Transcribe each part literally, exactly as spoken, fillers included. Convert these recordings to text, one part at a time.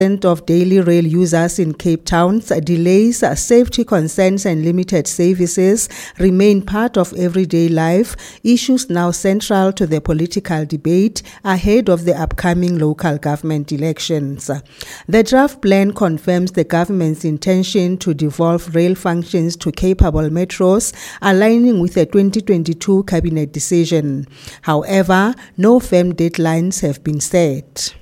of daily rail users in Cape Town's delays, safety concerns and limited services remain part of everyday life, issues now central to the political debate ahead of the upcoming local government elections. The draft plan confirms the government's intention to devolve rail functions to capable metros, aligning with the twenty twenty-two cabinet decision. However, no firm deadlines have been set.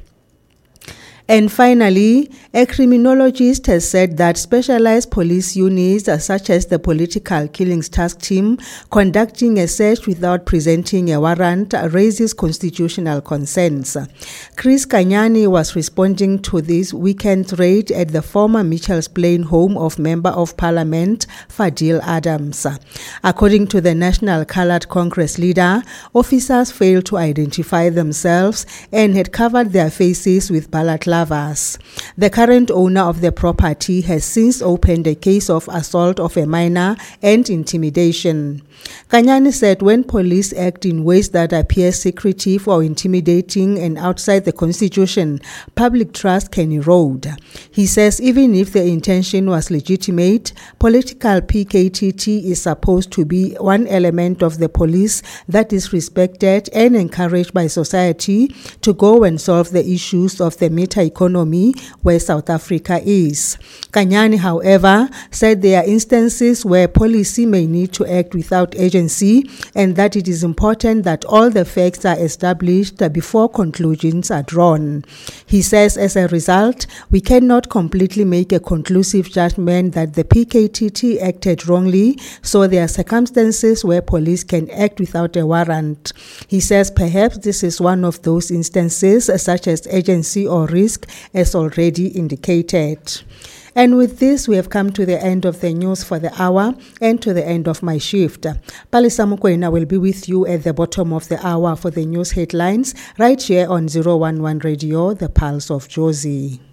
And finally, a criminologist has said that specialized police units, such as the Political Killings Task Team, conducting a search without presenting a warrant raises constitutional concerns. Chris Kanyani was responding to this weekend's raid at the former Mitchell's Plain home of Member of Parliament Fadil Adams. According to the National Coloured Congress leader, officers failed to identify themselves and had covered their faces with balaclava. The current owner of the property has since opened a case of assault of a minor and intimidation. Kanyani said when police act in ways that appear secretive or intimidating and outside the constitution, public trust can erode. He says even if the intention was legitimate, political P K T T is supposed to be one element of the police that is respected and encouraged by society to go and solve the issues of the meta economy where South Africa is. Kanyani, however, said there are instances where policy may need to act without agency and that it is important that all the facts are established before conclusions are drawn. He says as a result, we cannot completely make a conclusive judgment that the P K T T acted wrongly, so there are circumstances where police can act without a warrant. He says perhaps this is one of those instances, such as agency or risk, as already indicated. And with this, we have come to the end of the news for the hour and to the end of my shift. Palisa Mukwena will be with you at the bottom of the hour for the news headlines right here on zero one one Radio, the Pulse of Jozi.